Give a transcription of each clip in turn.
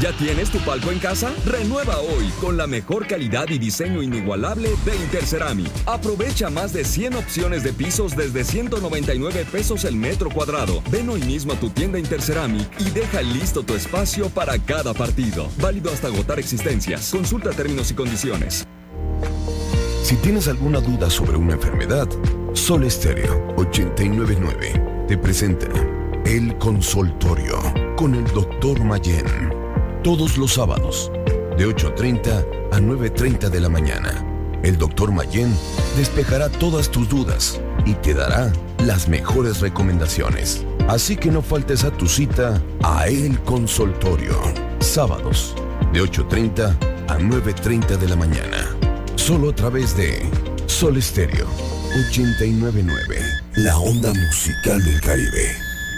¿Ya tienes tu palco en casa? Renueva hoy con la mejor calidad y diseño inigualable de Interceramic. Aprovecha más de 100 opciones de pisos desde 199 pesos el metro cuadrado. Ven hoy mismo a tu tienda Interceramic y deja listo tu espacio para cada partido. Válido hasta agotar existencias. Consulta términos y condiciones. Si tienes alguna duda sobre una enfermedad, Sol Estéreo 899 te presenta El Consultorio con el Dr. Mayen. Todos los sábados, de 8:30 a 9:30 de la mañana. El Dr. Mayen despejará todas tus dudas y te dará las mejores recomendaciones. Así que no faltes a tu cita a El Consultorio. Sábados, de 8:30 a 9:30 de la mañana. Solo a través de Sol Estéreo 899, la onda musical del Caribe.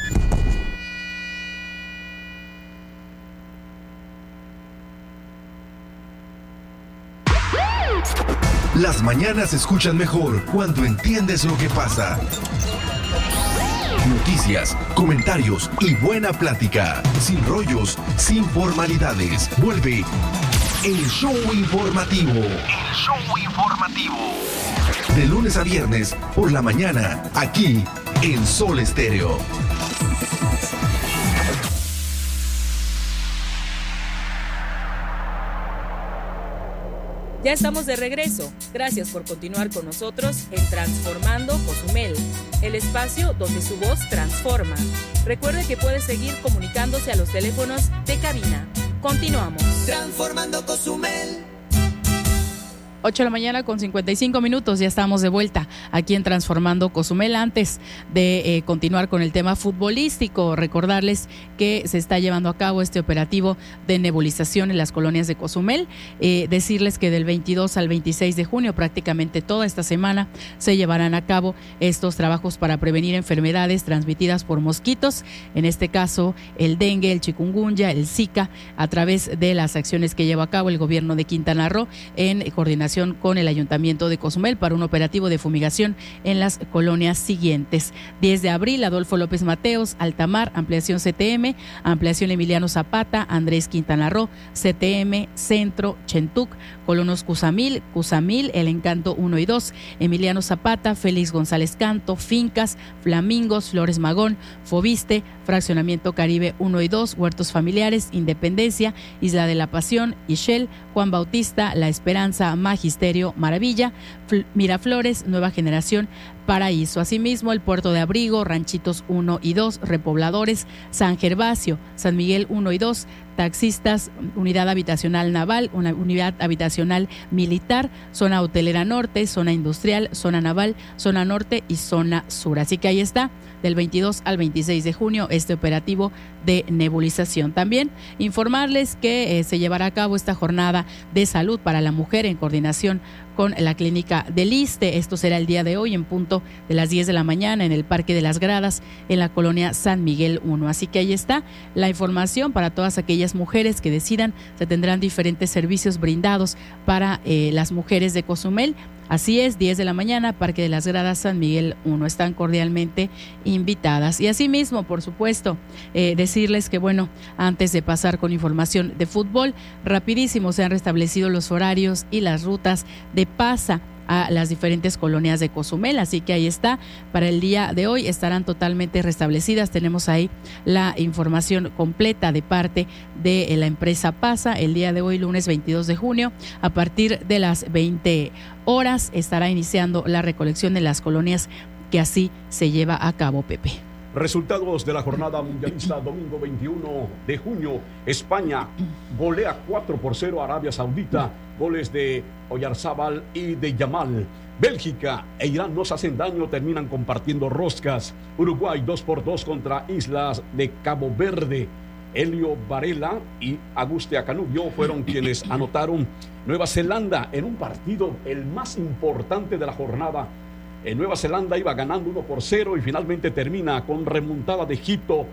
Las mañanas se escuchan mejor cuando entiendes lo que pasa. Noticias, comentarios y buena plática. Sin rollos, sin formalidades. Vuelve el show informativo. El show informativo. De lunes a viernes, por la mañana, aquí en Sol Estéreo. Ya estamos de regreso. Gracias por continuar con nosotros en Transformando Cozumel, el espacio donde su voz transforma. Recuerde que puede seguir comunicándose a los teléfonos de cabina. Continuamos. Transformando Cozumel. 8 de la mañana con 55 minutos, ya estamos de vuelta aquí en Transformando Cozumel. Antes de continuar con el tema futbolístico, recordarles que se está llevando a cabo este operativo de nebulización en las colonias de Cozumel. Decirles que del 22 al 26 de junio, prácticamente toda esta semana, se llevarán a cabo estos trabajos para prevenir enfermedades transmitidas por mosquitos, en este caso el dengue, el chikungunya, el zika, a través de las acciones que lleva a cabo el gobierno de Quintana Roo en coordinación con el Ayuntamiento de Cozumel para un operativo de fumigación en las colonias siguientes. 10 de abril, Adolfo López Mateos, Altamar, ampliación CTM, ampliación Emiliano Zapata, Andrés Quintana Roo, CTM, Centro, Chentuc, Colonos Cusamil, El Encanto 1 y 2, Emiliano Zapata, Félix González Canto, Fincas, Flamingos, Flores Magón, Fobiste, Fraccionamiento Caribe 1 y 2, Huertos Familiares, Independencia, Isla de la Pasión, Ixchel, Juan Bautista, La Esperanza, Magisterio, Maravilla, Miraflores, Nueva Generación, Paraíso. Asimismo, el Puerto de Abrigo, Ranchitos 1 y 2, Repobladores, San Gervasio, San Miguel 1 y 2, Taxistas, Unidad Habitacional Naval, una Unidad Habitacional Militar, Zona Hotelera Norte, Zona Industrial, Zona Naval, Zona Norte y Zona Sur. Así que ahí está, del 22 al 26 de junio, este operativo de nebulización. También informarles que se llevará a cabo esta jornada de salud para la mujer en coordinación con la clínica del ISSSTE. Esto será el día de hoy en punto de las 10 de la mañana en el Parque de las Gradas, en la colonia San Miguel 1. Así que ahí está la información para todas aquellas mujeres que decidan. Se tendrán diferentes servicios brindados para las mujeres de Cozumel. Así es, 10 de la mañana, Parque de las Gradas, San Miguel 1. Están cordialmente invitadas. Y asimismo, por supuesto, decirles que, bueno, antes de pasar con información de fútbol, rapidísimo se han restablecido los horarios y las rutas de pasa a las diferentes colonias de Cozumel, así que ahí está, para el día de hoy estarán totalmente restablecidas. Tenemos ahí la información completa de parte de la empresa PASA. El día de hoy, lunes 22 de junio, a partir de las 20 horas estará iniciando la recolección de las colonias que así se lleva a cabo, Pepe. Resultados de la jornada mundialista domingo 21 de junio. España golea 4-0 a Arabia Saudita. Goles de Oyarzábal y de Yamal. Bélgica e Irán no se hacen daño, terminan compartiendo roscas. Uruguay 2-2 contra Islas de Cabo Verde. Helio Varela y Aguste Acanubio fueron quienes anotaron. Nueva Zelanda en un partido el más importante de la jornada. En Nueva Zelanda iba ganando 1-0 y finalmente termina con remontada de Egipto.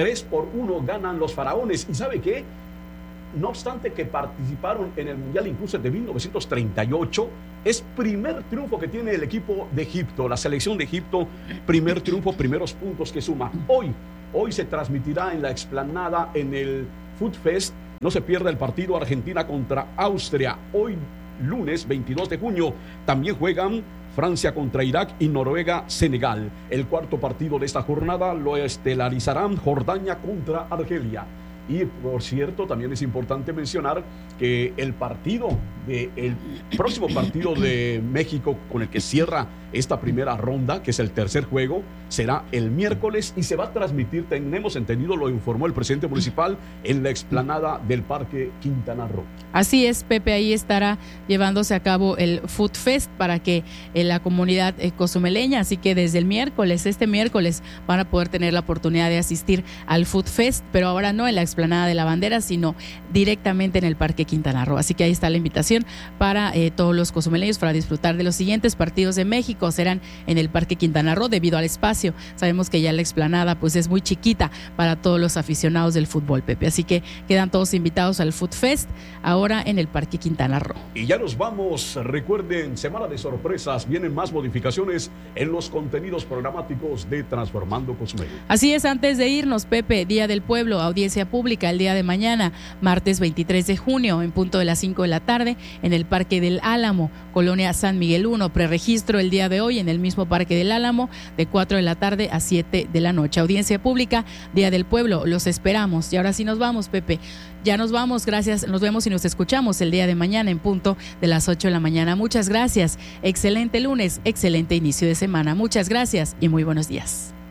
3-1 ganan los faraones. ¿Y sabe qué? No obstante que participaron en el Mundial incluso de 1938, es primer triunfo que tiene el equipo de Egipto, la selección de Egipto, primer triunfo, primeros puntos que suma. Hoy se transmitirá en la explanada en el Food Fest No se pierda el partido Argentina contra Austria. Hoy, lunes 22 de junio, también juegan Francia contra Irak y Noruega-Senegal. El cuarto partido de esta jornada lo estelarizarán Jordania contra Argelia. Y por cierto, también es importante mencionar que el próximo partido de México con el que cierra esta primera ronda, que es el tercer juego, será el miércoles y se va a transmitir, tenemos entendido, lo informó el presidente municipal, en la explanada del Parque Quintana Roo. Así es, Pepe, ahí estará llevándose a cabo el Food Fest para que la comunidad cozumeleña, así que desde el miércoles, este miércoles, van a poder tener la oportunidad de asistir al Food Fest, pero ahora no en la explanada de la bandera, sino directamente en el Parque Quintana Roo. Así que ahí está la invitación para todos los cozumeleños para disfrutar de los siguientes partidos de México. Serán en el Parque Quintana Roo debido al espacio. Sabemos que ya la explanada pues es muy chiquita para todos los aficionados del fútbol, Pepe. Así que quedan todos invitados al Food Fest ahora en el Parque Quintana Roo. Y ya nos vamos. Recuerden, semana de sorpresas. Vienen más modificaciones en los contenidos programáticos de Transformando Cozumel. Así es, antes de irnos, Pepe, Día del Pueblo, audiencia pública el día de mañana, martes 23 de junio, en punto de las 5 de la tarde, en el Parque del Álamo, Colonia San Miguel 1. Preregistro el día de hoy en el mismo Parque del Álamo, de 4 de la tarde a 7 de la noche. Audiencia pública, Día del Pueblo, los esperamos. Y ahora sí nos vamos, Pepe. Ya nos vamos, gracias. Nos vemos y nos escuchamos el día de mañana en punto de las 8 de la mañana. Muchas gracias. Excelente lunes, excelente inicio de semana. Muchas gracias y muy buenos días.